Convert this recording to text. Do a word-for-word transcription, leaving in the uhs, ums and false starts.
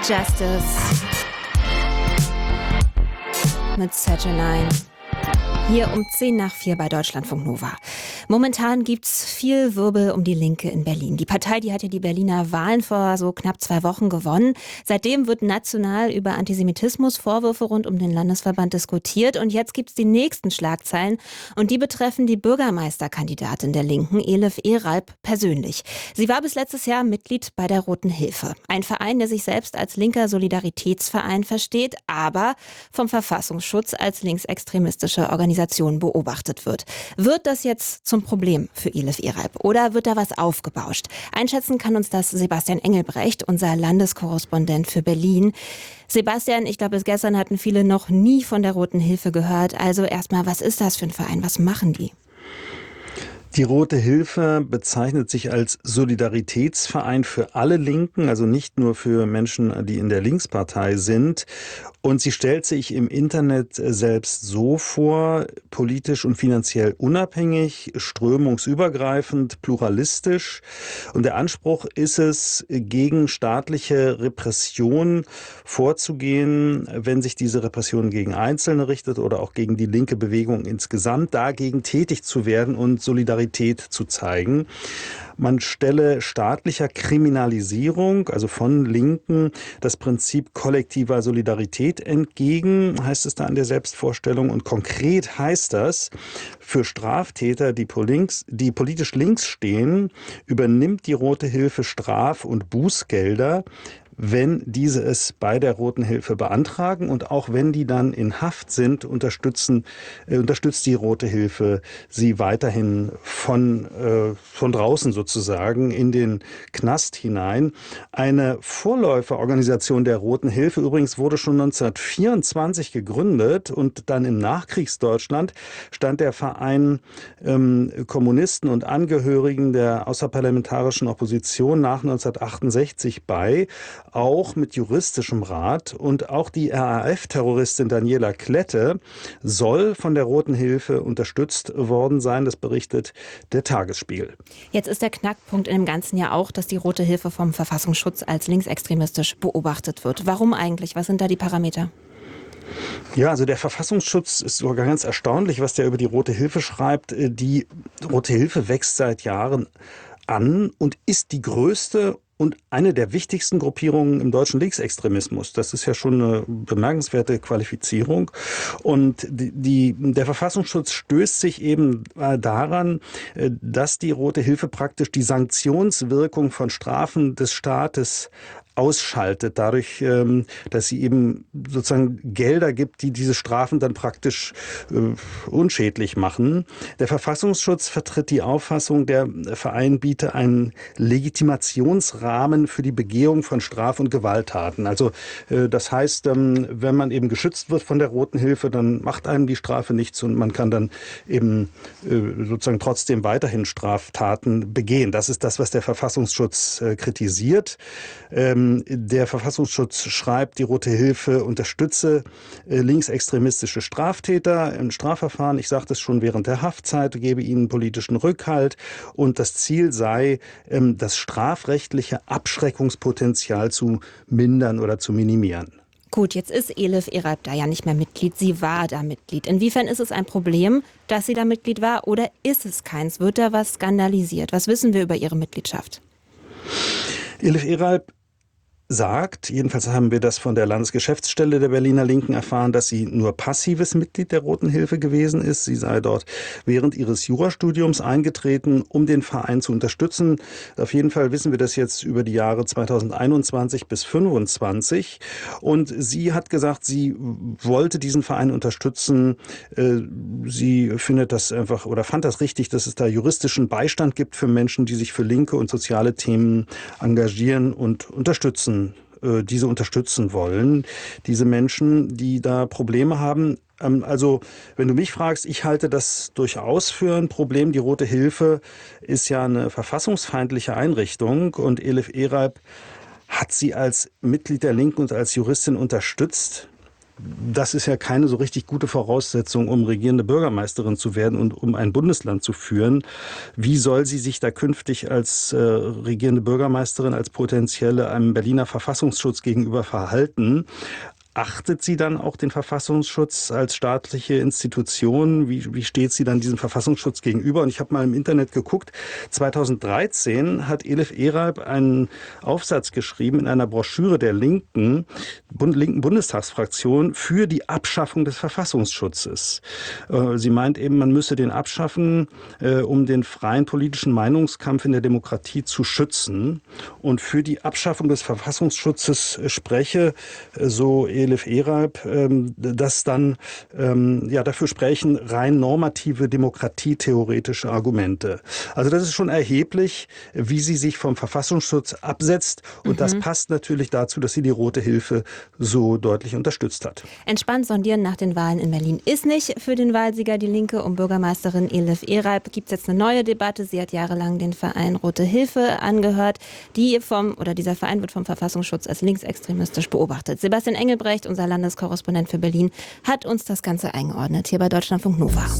Justice mit Saturnine. Hier um zehn nach vier bei Deutschlandfunk Nova. Momentan gibt's viel Wirbel um die Linke in Berlin. Die Partei, die hat ja die Berliner Wahlen vor so knapp zwei Wochen gewonnen. Seitdem wird national über Antisemitismus, Vorwürfe rund um den Landesverband diskutiert. Und jetzt gibt's die nächsten Schlagzeilen. Und die betreffen die Bürgermeisterkandidatin der Linken, Elif Eralp, persönlich. Sie war bis letztes Jahr Mitglied bei der Roten Hilfe. Ein Verein, der sich selbst als linker Solidaritätsverein versteht, aber vom Verfassungsschutz als linksextremistische Organisation beobachtet wird. Wird das jetzt zum Problem für Elif Eralp oder wird da was aufgebauscht? Einschätzen kann uns das Sebastian Engelbrecht, unser Landeskorrespondent für Berlin. Sebastian, ich glaube, bis gestern hatten viele noch nie von der Roten Hilfe gehört. Also erstmal, was ist das für ein Verein? Was machen die? Die Rote Hilfe bezeichnet sich als Solidaritätsverein für alle Linken, also nicht nur für Menschen, die in der Linkspartei sind. Und sie stellt sich im Internet selbst so vor, politisch und finanziell unabhängig, strömungsübergreifend, pluralistisch. Und der Anspruch ist es, gegen staatliche Repression vorzugehen, wenn sich diese Repression gegen Einzelne richtet oder auch gegen die linke Bewegung insgesamt, dagegen tätig zu werden und Solidarität zu zeigen. Man stelle staatlicher Kriminalisierung, also von Linken, das Prinzip kollektiver Solidarität entgegen, heißt es da an der Selbstvorstellung. Und konkret heißt das, für Straftäter, die politisch links stehen, übernimmt die Rote Hilfe Straf- und Bußgelder, wenn diese es bei der Roten Hilfe beantragen und auch wenn die dann in Haft sind, unterstützen, äh, unterstützt die Rote Hilfe sie weiterhin von, äh, von draußen sozusagen in den Knast hinein. Eine Vorläuferorganisation der Roten Hilfe übrigens wurde schon neunzehnhundertvierundzwanzig gegründet und dann im Nachkriegsdeutschland stand der Verein ähm, Kommunisten und Angehörigen der außerparlamentarischen Opposition nach neunzehnhundertachtundsechzig bei, auch mit juristischem Rat. Und auch die R A F-Terroristin Daniela Klette soll von der Roten Hilfe unterstützt worden sein. Das berichtet der Tagesspiegel. Jetzt ist der Knackpunkt in dem ganzen Jahr auch, dass die Rote Hilfe vom Verfassungsschutz als linksextremistisch beobachtet wird. Warum eigentlich? Was sind da die Parameter? Ja, also der Verfassungsschutz ist sogar ganz erstaunlich, was der über die Rote Hilfe schreibt. Die Rote Hilfe wächst seit Jahren an und ist die größte und eine der wichtigsten Gruppierungen im deutschen Linksextremismus. Das ist ja schon eine bemerkenswerte Qualifizierung. Und die, die, der Verfassungsschutz stößt sich eben daran, dass die Rote Hilfe praktisch die Sanktionswirkung von Strafen des Staates ausschaltet, dadurch, dass sie eben sozusagen Gelder gibt, die diese Strafen dann praktisch äh, unschädlich machen. Der Verfassungsschutz vertritt die Auffassung, der Verein biete einen Legitimationsrahmen für die Begehung von Straf- und Gewalttaten. Also äh, das heißt, ähm, wenn man eben geschützt wird von der Roten Hilfe, dann macht einem die Strafe nichts und man kann dann eben äh, sozusagen trotzdem weiterhin Straftaten begehen. Das ist das, was der Verfassungsschutz äh, kritisiert. Ähm, Der Verfassungsschutz schreibt, die Rote Hilfe unterstütze äh, linksextremistische Straftäter im Strafverfahren. Ich sagte es schon während der Haftzeit, gebe ihnen politischen Rückhalt. Und das Ziel sei, ähm, das strafrechtliche Abschreckungspotenzial zu mindern oder zu minimieren. Gut, jetzt ist Elif Eralp da ja nicht mehr Mitglied. Sie war da Mitglied. Inwiefern ist es ein Problem, dass sie da Mitglied war oder ist es keins? Wird da was skandalisiert? Was wissen wir über ihre Mitgliedschaft? Elif Eralp sagt, jedenfalls haben wir das von der Landesgeschäftsstelle der Berliner Linken erfahren, dass sie nur passives Mitglied der Roten Hilfe gewesen ist. Sie sei dort während ihres Jurastudiums eingetreten, um den Verein zu unterstützen. Auf jeden Fall wissen wir das jetzt über die Jahre zweitausendeinundzwanzig bis fünfundzwanzig. Und sie hat gesagt, sie wollte diesen Verein unterstützen. Sie findet das einfach oder fand das richtig, dass es da juristischen Beistand gibt für Menschen, die sich für linke und soziale Themen engagieren und unterstützen. diese unterstützen wollen, diese Menschen, die da Probleme haben. Also, wenn du mich fragst, ich halte das durchaus für ein Problem. Die Rote Hilfe ist ja eine verfassungsfeindliche Einrichtung und Elif Eralp hat sie als Mitglied der Linken und als Juristin unterstützt. das ist ja keine so richtig gute Voraussetzung, um regierende Bürgermeisterin zu werden und um ein Bundesland zu führen. Wie soll sie sich da künftig als äh, regierende Bürgermeisterin, als potenzielle einem Berliner Verfassungsschutz gegenüber verhalten? Achtet sie dann auch den Verfassungsschutz als staatliche Institution? Wie, wie steht sie dann diesem Verfassungsschutz gegenüber? Und ich habe mal im Internet geguckt, zweitausenddreizehn hat Elif Eralp einen Aufsatz geschrieben in einer Broschüre der Linken, Bund, linken Bundestagsfraktion für die Abschaffung des Verfassungsschutzes. Äh, sie meint eben, man müsse den abschaffen, äh, um den freien politischen Meinungskampf in der Demokratie zu schützen. Und für die Abschaffung des Verfassungsschutzes spreche, äh, so Elif Eralp, ähm, dass dann ähm, ja dafür sprechen rein normative demokratietheoretische Argumente. Also das ist schon erheblich, wie sie sich vom Verfassungsschutz absetzt. Und mhm. das passt natürlich dazu, dass sie die Rote Hilfe so deutlich unterstützt hat. Entspannt sondieren nach den Wahlen in Berlin ist nicht für den Wahlsieger Die Linke. Um Bürgermeisterin Elif Eralp gibt es jetzt eine neue Debatte. Sie hat jahrelang den Verein Rote Hilfe angehört. Die vom, oder dieser Verein wird vom Verfassungsschutz als linksextremistisch beobachtet. Sebastian Engelbrecht, unser Landeskorrespondent für Berlin, hat uns das Ganze eingeordnet hier bei Deutschlandfunk Nova.